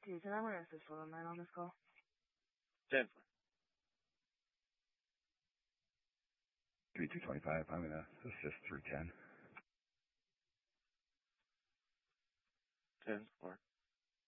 Dude, I'm going to assist on 9 on this call. 10-4. 3225, I'm going to assist 310. 10-4.